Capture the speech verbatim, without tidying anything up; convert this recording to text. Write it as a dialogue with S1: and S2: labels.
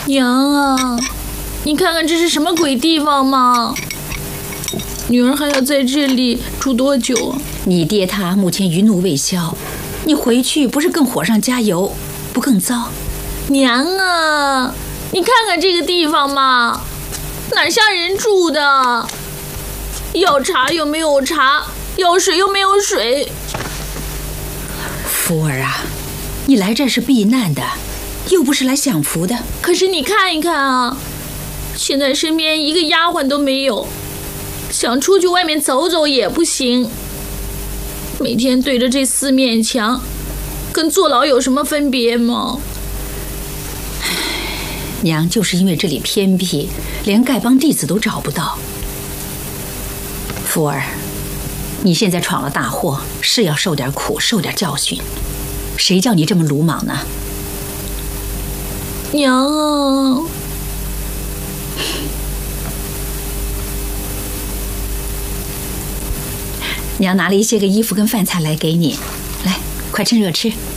S1: 娘啊，你看看这是什么鬼地方吗？女儿还要在这里住多久啊？
S2: 你爹他目前余怒未消，你回去不是更火上加油，不更糟？
S1: 娘啊，你看看这个地方嘛，哪像人住的？要茶又没有茶，要水又没有水。
S2: 福儿啊，你来这儿是避难的，又不是来享福的。
S1: 可是你看一看啊，现在身边一个丫鬟都没有，想出去外面走走也不行。每天对着这四面墙，跟坐牢有什么分别吗？
S2: 娘就是因为这里偏僻，连丐帮弟子都找不到。福儿，你现在闯了大祸，是要受点苦，受点教训。谁叫你这么鲁莽呢？
S1: 娘啊！
S2: 娘拿了一些个衣服跟饭菜来给你，来，快趁热吃。